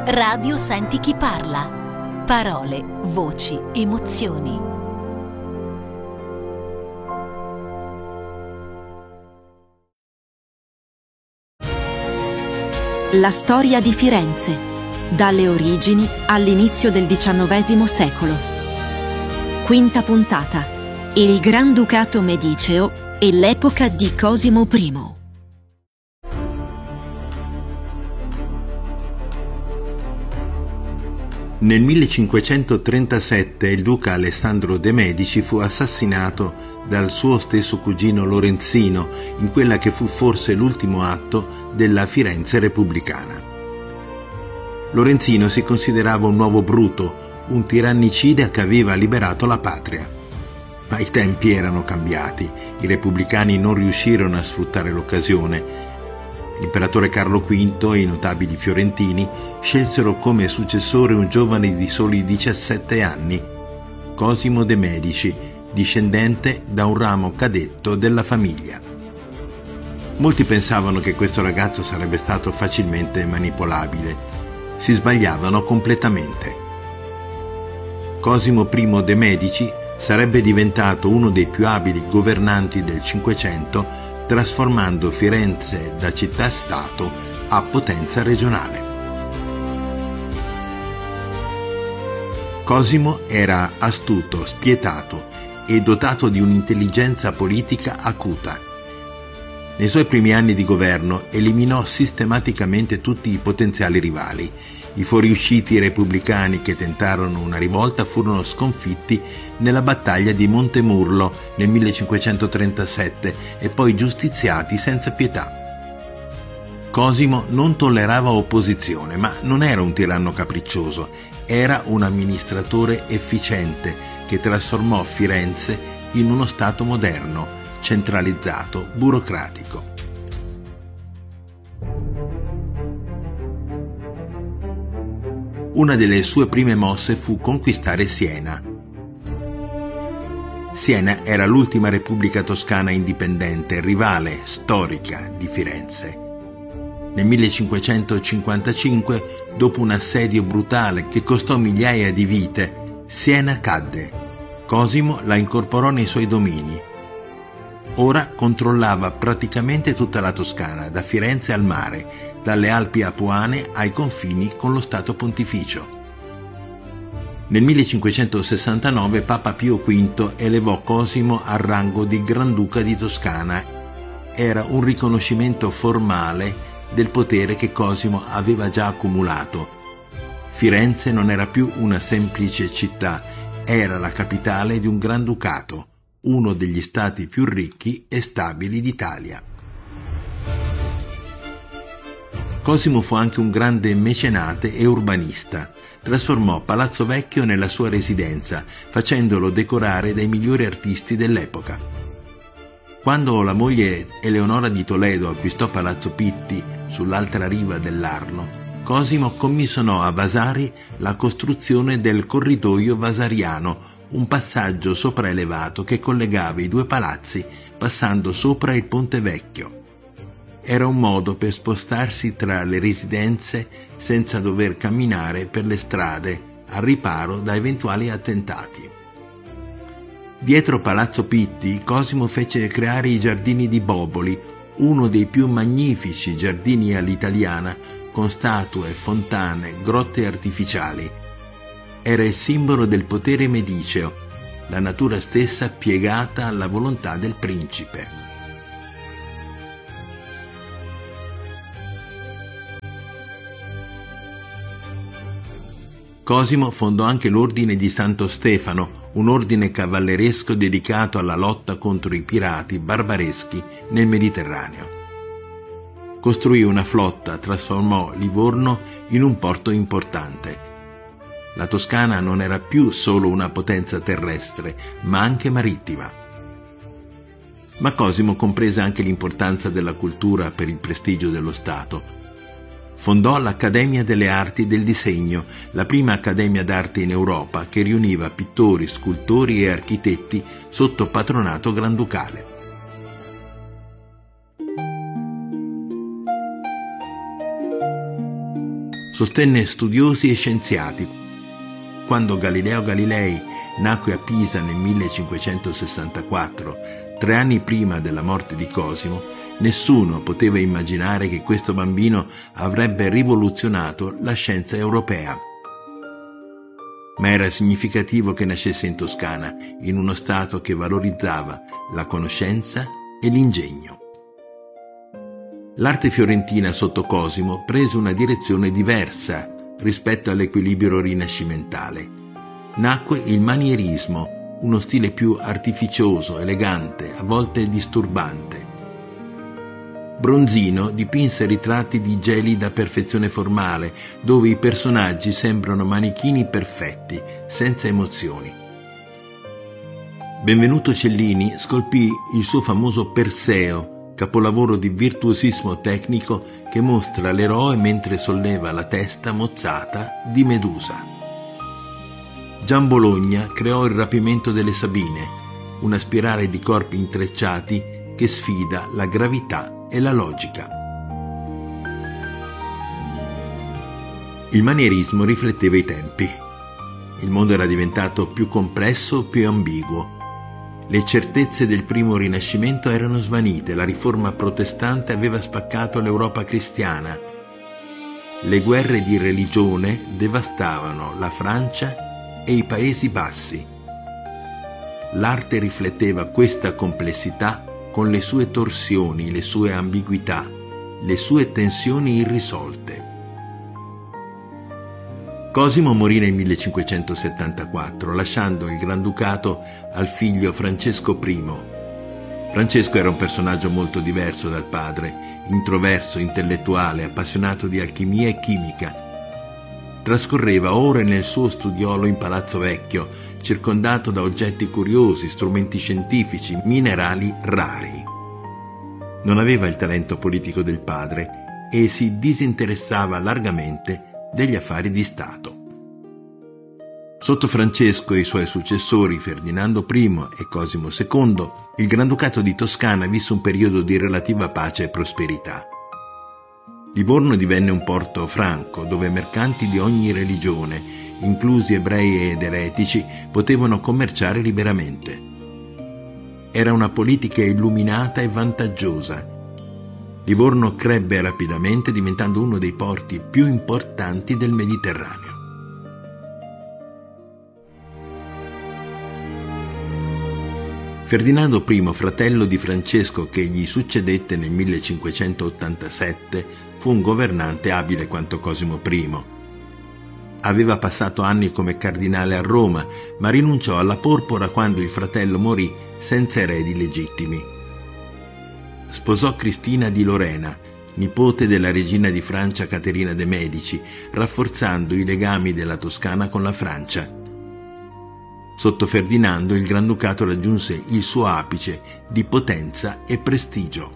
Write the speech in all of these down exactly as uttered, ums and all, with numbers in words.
Radio Senti chi parla. Parole, voci, emozioni. La storia di Firenze, dalle origini all'inizio del diciannovesimo secolo. Quinta puntata: il Granducato Mediceo e l'epoca di Cosimo I. Nel millecinquecentotrentasette il duca Alessandro de' Medici fu assassinato dal suo stesso cugino Lorenzino in quella che fu forse l'ultimo atto della Firenze repubblicana. Lorenzino si considerava un nuovo Bruto, un tirannicida che aveva liberato la patria. Ma i tempi erano cambiati, i repubblicani non riuscirono a sfruttare l'occasione. L'imperatore Carlo V e i notabili fiorentini scelsero come successore un giovane di soli diciassette anni, Cosimo de' Medici, discendente da un ramo cadetto della famiglia. Molti pensavano che questo ragazzo sarebbe stato facilmente manipolabile. Si sbagliavano completamente. Cosimo I de' Medici sarebbe diventato uno dei più abili governanti del Cinquecento, trasformando Firenze da città-stato a potenza regionale. Cosimo era astuto, spietato e dotato di un'intelligenza politica acuta. Nei suoi primi anni di governo eliminò sistematicamente tutti i potenziali rivali. I fuoriusciti repubblicani che tentarono una rivolta furono sconfitti nella battaglia di Montemurlo nel millecinquecentotrentasette e poi giustiziati senza pietà. Cosimo non tollerava opposizione, ma non era un tiranno capriccioso, era un amministratore efficiente che trasformò Firenze in uno stato moderno, centralizzato, burocratico. Una delle sue prime mosse fu conquistare Siena. Siena era l'ultima repubblica toscana indipendente, rivale storica di Firenze. Nel millecinquecentocinquantacinque, dopo un assedio brutale che costò migliaia di vite, Siena cadde. Cosimo la incorporò nei suoi domini. Ora controllava praticamente tutta la Toscana, da Firenze al mare, dalle Alpi Apuane ai confini con lo Stato Pontificio. Nel millecinquecentosessantanove Papa Pio V elevò Cosimo al rango di Granduca di Toscana. Era un riconoscimento formale del potere che Cosimo aveva già accumulato. Firenze non era più una semplice città, era la capitale di un Granducato, uno degli stati più ricchi e stabili d'Italia. Cosimo fu anche un grande mecenate e urbanista. Trasformò Palazzo Vecchio nella sua residenza, facendolo decorare dai migliori artisti dell'epoca. Quando la moglie Eleonora di Toledo acquistò Palazzo Pitti sull'altra riva dell'Arno, Cosimo commissionò a Vasari la costruzione del corridoio vasariano, un passaggio sopraelevato che collegava i due palazzi passando sopra il Ponte Vecchio. Era un modo per spostarsi tra le residenze senza dover camminare per le strade al riparo da eventuali attentati. Dietro Palazzo Pitti, Cosimo fece creare i giardini di Boboli, uno dei più magnifici giardini all'italiana, con statue, fontane, grotte artificiali. Era il simbolo del potere mediceo, la natura stessa piegata alla volontà del principe. Cosimo fondò anche l'Ordine di Santo Stefano, un ordine cavalleresco dedicato alla lotta contro i pirati barbareschi nel Mediterraneo. Costruì una flotta, trasformò Livorno in un porto importante. La Toscana non era più solo una potenza terrestre, ma anche marittima. Ma Cosimo comprese anche l'importanza della cultura per il prestigio dello Stato. Fondò l'Accademia delle Arti del Disegno, la prima accademia d'arte in Europa che riuniva pittori, scultori e architetti sotto patronato granducale. Sostenne studiosi e scienziati. Quando Galileo Galilei nacque a Pisa nel millecinquecentosessantaquattro, tre anni prima della morte di Cosimo, nessuno poteva immaginare che questo bambino avrebbe rivoluzionato la scienza europea. Ma era significativo che nascesse in Toscana, in uno stato che valorizzava la conoscenza e l'ingegno. L'arte fiorentina sotto Cosimo prese una direzione diversa rispetto all'equilibrio rinascimentale. Nacque il manierismo, uno stile più artificioso, elegante, a volte disturbante. Bronzino dipinse ritratti di gelida perfezione formale, dove i personaggi sembrano manichini perfetti, senza emozioni. Benvenuto Cellini scolpì il suo famoso Perseo, capolavoro di virtuosismo tecnico che mostra l'eroe mentre solleva la testa mozzata di Medusa. Gian Bologna creò il rapimento delle Sabine, una spirale di corpi intrecciati che sfida la gravità e la logica. Il manierismo rifletteva i tempi. Il mondo era diventato più complesso, più ambiguo. Le certezze del primo Rinascimento erano svanite, la riforma protestante aveva spaccato l'Europa cristiana. Le guerre di religione devastavano la Francia e i Paesi Bassi. L'arte rifletteva questa complessità con le sue torsioni, le sue ambiguità, le sue tensioni irrisolte. Cosimo morì nel millecinquecentosettantaquattro, lasciando il Granducato al figlio Francesco primo. Francesco era un personaggio molto diverso dal padre, introverso, intellettuale, appassionato di alchimia e chimica. Trascorreva ore nel suo studiolo in Palazzo Vecchio, circondato da oggetti curiosi, strumenti scientifici, minerali rari. Non aveva il talento politico del padre e si disinteressava largamente degli affari di Stato. Sotto Francesco e i suoi successori Ferdinando primo e Cosimo secondo, il Granducato di Toscana visse un periodo di relativa pace e prosperità. Livorno divenne un porto franco dove mercanti di ogni religione, inclusi ebrei ed eretici, potevano commerciare liberamente. Era una politica illuminata e vantaggiosa. Livorno crebbe rapidamente, diventando uno dei porti più importanti del Mediterraneo. Ferdinando primo, fratello di Francesco che gli succedette nel millecinquecentottantasette, fu un governante abile quanto Cosimo primo. Aveva passato anni come cardinale a Roma, ma rinunciò alla porpora quando il fratello morì senza eredi legittimi. Sposò Cristina di Lorena, nipote della regina di Francia Caterina de' Medici, rafforzando i legami della Toscana con la Francia. Sotto Ferdinando il Granducato raggiunse il suo apice di potenza e prestigio.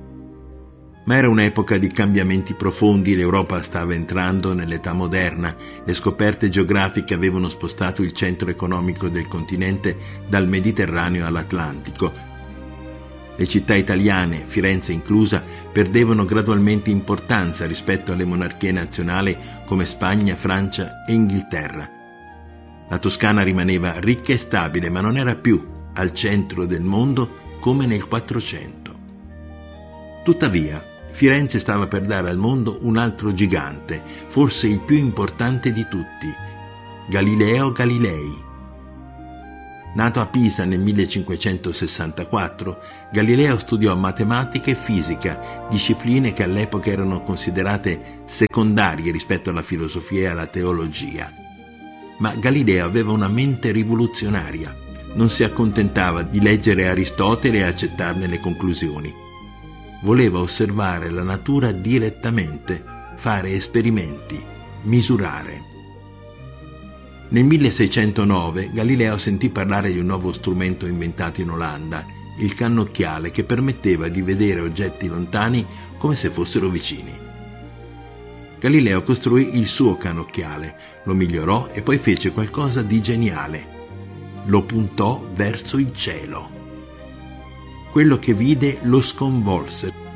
Ma era un'epoca di cambiamenti profondi, l'Europa stava entrando nell'età moderna, le scoperte geografiche avevano spostato il centro economico del continente dal Mediterraneo all'Atlantico. Le città italiane, Firenze inclusa, perdevano gradualmente importanza rispetto alle monarchie nazionali come Spagna, Francia e Inghilterra. La Toscana rimaneva ricca e stabile, ma non era più al centro del mondo come nel Quattrocento. Tuttavia, Firenze stava per dare al mondo un altro gigante, forse il più importante di tutti, Galileo Galilei. Nato a Pisa nel millecinquecentosessantaquattro, Galileo studiò matematica e fisica, discipline che all'epoca erano considerate secondarie rispetto alla filosofia e alla teologia. Ma Galileo aveva una mente rivoluzionaria. Non si accontentava di leggere Aristotele e accettarne le conclusioni. Voleva osservare la natura direttamente, fare esperimenti, misurare. Nel milleseicentonove Galileo sentì parlare di un nuovo strumento inventato in Olanda, il cannocchiale, che permetteva di vedere oggetti lontani come se fossero vicini. Galileo costruì il suo cannocchiale, lo migliorò e poi fece qualcosa di geniale. Lo puntò verso il cielo. Quello che vide lo sconvolse.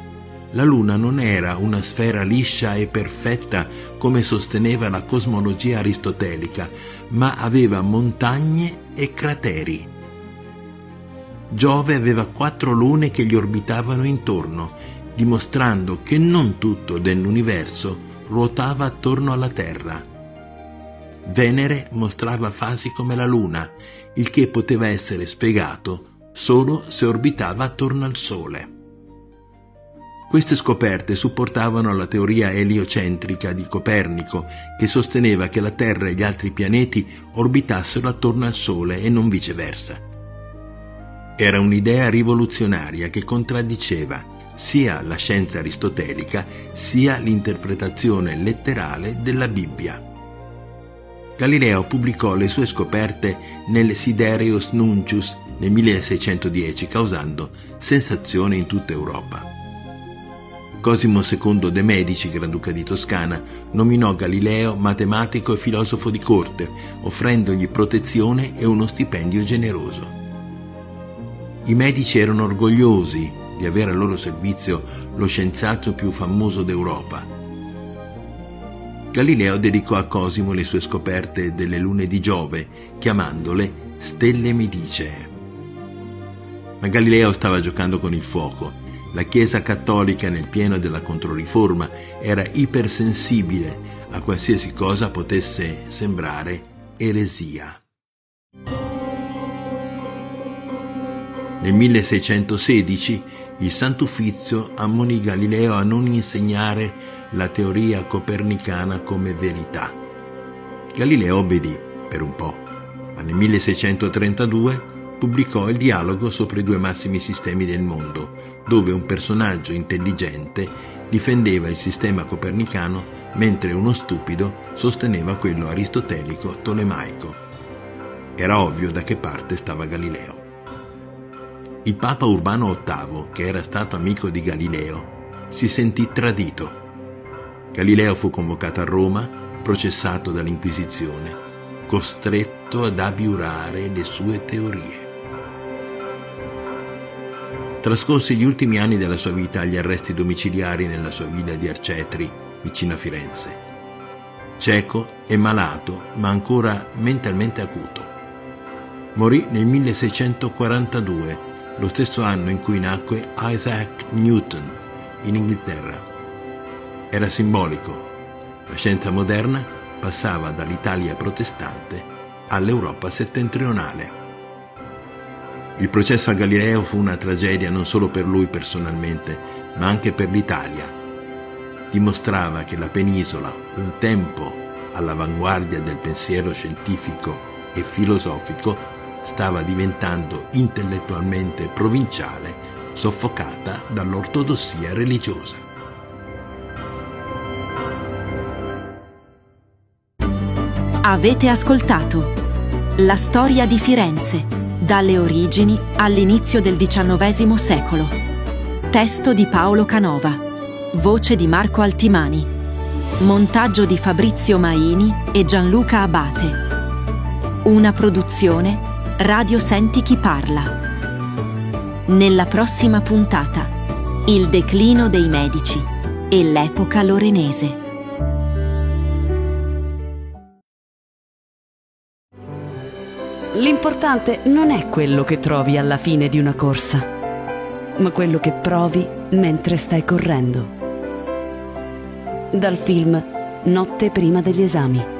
La Luna non era una sfera liscia e perfetta come sosteneva la cosmologia aristotelica, ma aveva montagne e crateri. Giove aveva quattro lune che gli orbitavano intorno, dimostrando che non tutto dell'universo ruotava attorno alla Terra. Venere mostrava fasi come la Luna, il che poteva essere spiegato solo se orbitava attorno al Sole. Queste scoperte supportavano la teoria eliocentrica di Copernico, che sosteneva che la Terra e gli altri pianeti orbitassero attorno al Sole e non viceversa. Era un'idea rivoluzionaria che contraddiceva sia la scienza aristotelica sia l'interpretazione letterale della Bibbia. Galileo pubblicò le sue scoperte nel Sidereus Nuncius nel milleseicentodieci, causando sensazione in tutta Europa. Cosimo secondo de' Medici, Granduca di Toscana, nominò Galileo matematico e filosofo di corte, offrendogli protezione e uno stipendio generoso. I Medici erano orgogliosi di avere al loro servizio lo scienziato più famoso d'Europa. Galileo dedicò a Cosimo le sue scoperte delle lune di Giove, chiamandole stelle medicee. Ma Galileo stava giocando con il fuoco. La Chiesa cattolica, nel pieno della Controriforma, era ipersensibile a qualsiasi cosa potesse sembrare eresia. Nel milleseicentosedici il Sant'Uffizio ammonì Galileo a non insegnare la teoria copernicana come verità. Galileo obbedì per un po', ma nel milleseicentotrentadue pubblicò il dialogo sopra i due massimi sistemi del mondo, dove un personaggio intelligente difendeva il sistema copernicano mentre uno stupido sosteneva quello aristotelico tolemaico. Era ovvio da che parte stava Galileo. Il Papa Urbano ottavo, che era stato amico di Galileo, si sentì tradito. Galileo fu convocato a Roma, processato dall'Inquisizione, costretto ad abiurare le sue teorie. Trascorse gli ultimi anni della sua vita agli arresti domiciliari nella sua villa di Arcetri, vicino a Firenze. Cieco e malato, ma ancora mentalmente acuto. Morì nel milleseicentoquarantadue, lo stesso anno in cui nacque Isaac Newton, in Inghilterra. Era simbolico. La scienza moderna passava dall'Italia protestante all'Europa settentrionale. Il processo a Galileo fu una tragedia non solo per lui personalmente, ma anche per l'Italia. Dimostrava che la penisola, un tempo all'avanguardia del pensiero scientifico e filosofico, stava diventando intellettualmente provinciale, soffocata dall'ortodossia religiosa. Avete ascoltato La storia di Firenze, dalle origini all'inizio del diciannovesimo secolo. Testo di Paolo Canova. Voce di Marco Altimani. Montaggio di Fabrizio Maini e Gianluca Abate. Una produzione Radio Senti Chi Parla. Nella prossima puntata, il declino dei Medici e l'epoca lorenese. L'importante non è quello che trovi alla fine di una corsa, ma quello che provi mentre stai correndo. Dal film Notte prima degli esami.